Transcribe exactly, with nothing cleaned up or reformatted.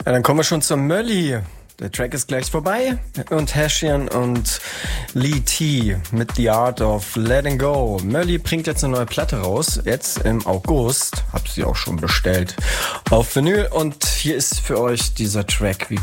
Ja, dann kommen wir schon zum Mölli. Der Track ist gleich vorbei. Und Hessian und Lee T mit The Art of Letting Go. Mölli bringt jetzt eine neue Platte raus. Jetzt im August. Hab sie auch schon bestellt auf Vinyl. Und hier ist für euch dieser Track, wie